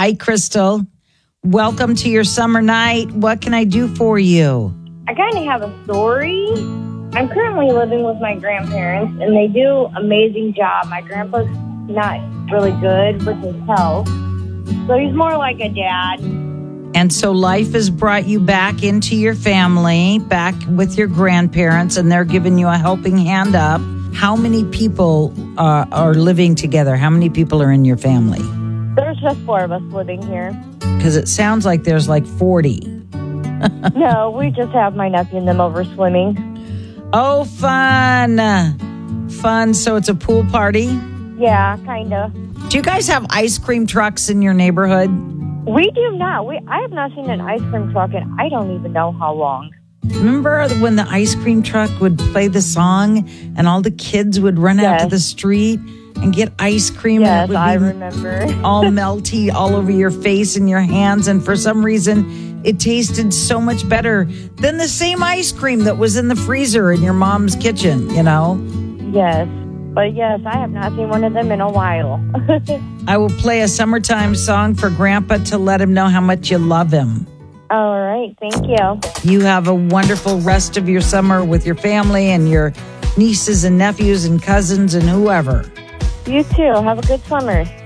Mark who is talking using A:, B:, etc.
A: Hi, Crystal. Welcome to your summer night. What can I do for you?
B: I kind of have a story. I'm currently living with my grandparents, and they do an amazing job. My grandpa's not really good with his health, so he's more like a dad.
A: And so life has brought you back into your family, back with your grandparents, and they're giving you a helping hand up. How many people are living together? How many people are in your family?
B: There's just 4 of us living here.
A: Because it sounds like there's like 40.
B: No, we just have my nephew and them over swimming.
A: Oh, fun. Fun. So it's a pool party?
B: Yeah, kind of.
A: Do you guys have ice cream trucks in your neighborhood?
B: We do not. I have not seen an ice cream truck in I don't even know how long.
A: Remember when the ice cream truck would play the song and all the kids would run out to the street and get ice cream?
B: Yes,
A: and it would
B: I
A: be
B: remember.
A: all melty all over your face and your hands. And for some reason, it tasted so much better than the same ice cream that was in the freezer in your mom's kitchen, you know?
B: Yes. But yes, I have not seen one of them in a while.
A: I will play a summertime song for Grandpa to let him know how much you love him.
B: All right. Thank you.
A: You have a wonderful rest of your summer with your family and your nieces and nephews and cousins and whoever.
B: You too. Have a good summer.